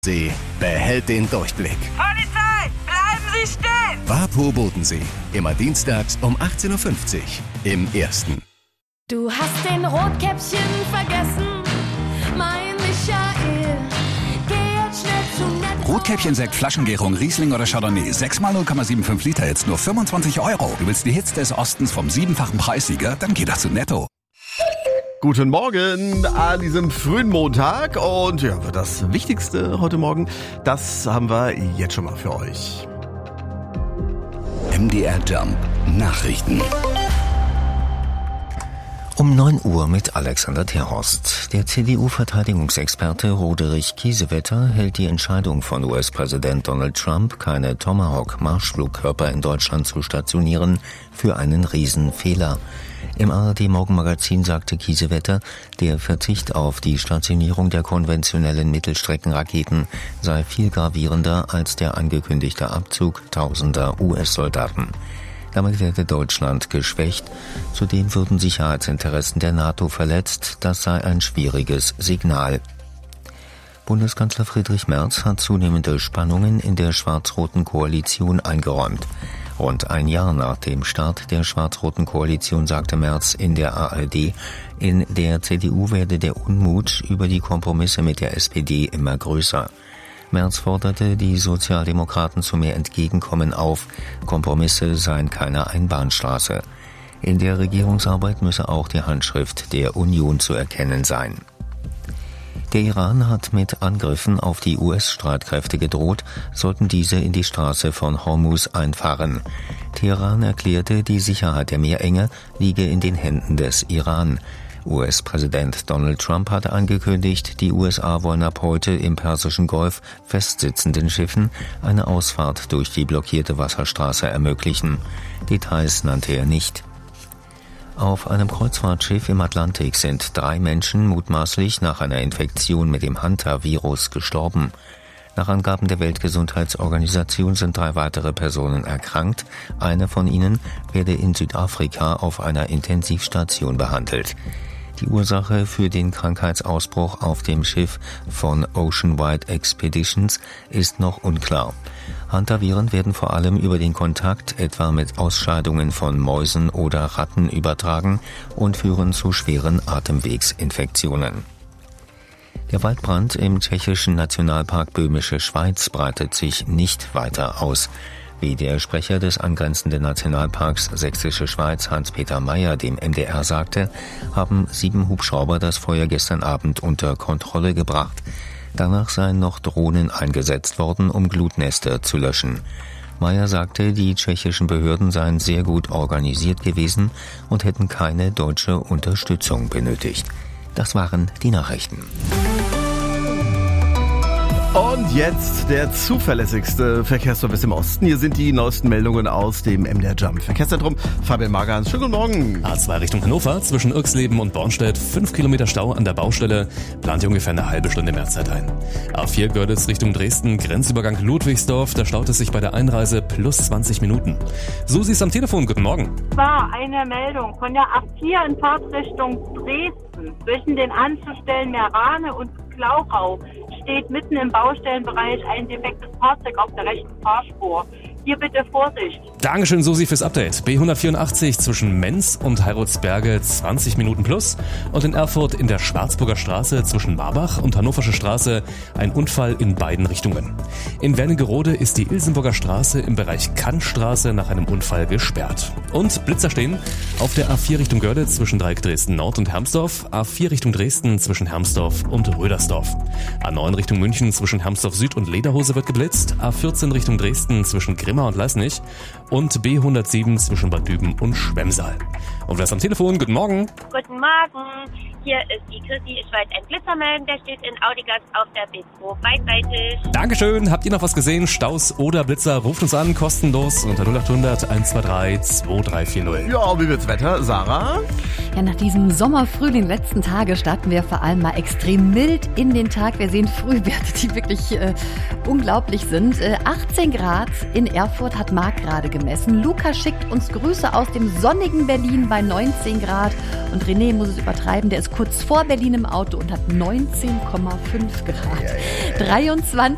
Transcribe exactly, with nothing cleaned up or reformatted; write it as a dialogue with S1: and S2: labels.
S1: See behält den Durchblick.
S2: Polizei, bleiben Sie stehen!
S1: Wapo Bodensee, immer dienstags um achtzehn Uhr fünfzig im Ersten.
S3: Du hast den Rotkäppchen vergessen, mein Michael. Geh jetzt schnell zu Netto.
S4: Rotkäppchen-Sekt, Flaschengärung, Riesling oder Chardonnay. sechs mal null Komma fünfundsiebzig Liter, jetzt nur fünfundzwanzig Euro. Du willst die Hits des Ostens vom siebenfachen Preissieger? Dann geh doch zu Netto.
S5: Guten Morgen an diesem frühen Montag und ja, das Wichtigste heute Morgen, das haben wir jetzt schon mal für euch.
S4: M D R Jump Nachrichten.
S6: Um neun Uhr mit Alexander Terhorst. Der C D U-Verteidigungsexperte Roderich Kiesewetter hält die Entscheidung von U S-Präsident Donald Trump, keine Tomahawk-Marschflugkörper in Deutschland zu stationieren, für einen Riesenfehler. Im A R D-Morgenmagazin sagte Kiesewetter, der Verzicht auf die Stationierung der konventionellen Mittelstreckenraketen sei viel gravierender als der angekündigte Abzug tausender U S-Soldaten. Damit werde Deutschland geschwächt. Zudem würden Sicherheitsinteressen der NATO verletzt. Das sei ein schwieriges Signal. Bundeskanzler Friedrich Merz hat zunehmende Spannungen in der schwarz-roten Koalition eingeräumt. Rund ein Jahr nach dem Start der schwarz-roten Koalition sagte Merz in der A R D, in der C D U werde der Unmut über die Kompromisse mit der S P D immer größer. Merz forderte die Sozialdemokraten zu mehr Entgegenkommen auf. Kompromisse seien keine Einbahnstraße. In der Regierungsarbeit müsse auch die Handschrift der Union zu erkennen sein. Der Iran hat mit Angriffen auf die U S-Streitkräfte gedroht, sollten diese in die Straße von Hormuz einfahren. Teheran erklärte, die Sicherheit der Meerenge liege in den Händen des Iran. U S-Präsident Donald Trump hatte angekündigt, die U S A wollen ab heute im Persischen Golf festsitzenden Schiffen eine Ausfahrt durch die blockierte Wasserstraße ermöglichen. Details nannte er nicht. Auf einem Kreuzfahrtschiff im Atlantik sind drei Menschen mutmaßlich nach einer Infektion mit dem Hanta-Virus gestorben. Nach Angaben der Weltgesundheitsorganisation sind drei weitere Personen erkrankt. Eine von ihnen werde in Südafrika auf einer Intensivstation behandelt. Die Ursache für den Krankheitsausbruch auf dem Schiff von Ocean Wide Expeditions ist noch unklar. Hantaviren werden vor allem über den Kontakt, etwa mit Ausscheidungen von Mäusen oder Ratten, übertragen und führen zu schweren Atemwegsinfektionen. Der Waldbrand im tschechischen Nationalpark Böhmische Schweiz breitet sich nicht weiter aus. Wie der Sprecher des angrenzenden Nationalparks Sächsische Schweiz, Hans-Peter Meyer, dem M D R sagte, haben sieben Hubschrauber das Feuer gestern Abend unter Kontrolle gebracht. Danach seien noch Drohnen eingesetzt worden, um Glutnester zu löschen. Meyer sagte, die tschechischen Behörden seien sehr gut organisiert gewesen und hätten keine deutsche Unterstützung benötigt. Das waren die Nachrichten.
S5: Und jetzt der zuverlässigste Verkehrsservice im Osten. Hier sind die neuesten Meldungen aus dem M D R Jump Verkehrszentrum. Fabian Magans, schönen guten Morgen.
S7: A zwei Richtung Hannover, zwischen Irxleben und Bornstedt, fünf Kilometer Stau an der Baustelle, plant ihr ungefähr eine halbe Stunde Mehrzeit ein. A vier Görlitz Richtung Dresden, Grenzübergang Ludwigsdorf, da staut es sich bei der Einreise plus zwanzig Minuten. Susi ist am Telefon, guten Morgen.
S8: War eine Meldung von der A vier in Fahrtrichtung Dresden zwischen den Anschlussstellen Merane und Klauchau steht mitten im Baustellenbereich ein defektes Fahrzeug auf der rechten Fahrspur. Hier bitte Vorsicht.
S7: Dankeschön, Susi, fürs Update. B hundertvierundachtzig zwischen Menz und Heirutsberge zwanzig Minuten plus. Und in Erfurt in der Schwarzburger Straße zwischen Marbach und Hannoversche Straße ein Unfall in beiden Richtungen. In Wernigerode ist die Ilsenburger Straße im Bereich Kannstraße nach einem Unfall gesperrt. Und Blitzer stehen auf der A vier Richtung Görlitz zwischen Dreieck Dresden Nord und Hermsdorf, A vier Richtung Dresden zwischen Hermsdorf und Rödersdorf. A neun Richtung München zwischen Hermsdorf Süd und Lederhose wird geblitzt, A vierzehn Richtung Dresden zwischen Grimma und Leisnig und B hundertsieben zwischen Bad Düben und Schwemmsaal. Und wer ist am Telefon? Guten Morgen.
S9: Guten Morgen. Hier ist die Chrissy. Ich wollte einen Blitzer melden, der steht in Audigas auf der Bistro beidseitig.
S7: Dankeschön. Habt ihr noch was gesehen? Staus oder Blitzer? Ruft uns an, kostenlos unter null acht hundert eins zwei drei zwei drei vier null.
S5: Ja, wie wird's Wetter? Sarah?
S10: Ja, nach diesem Sommerfrühling letzten Tage starten wir vor allem mal extrem mild in den Tag. Wir sehen Frühwerte, die wirklich äh, unglaublich sind. Äh, achtzehn Grad in Erfurt hat Marc gerade gemessen. Luca schickt uns Grüße aus dem sonnigen Berlin bei neunzehn Grad. Und René muss es übertreiben, der ist kurz vor Berlin im Auto und hat neunzehn Komma fünf Grad. dreiundzwanzig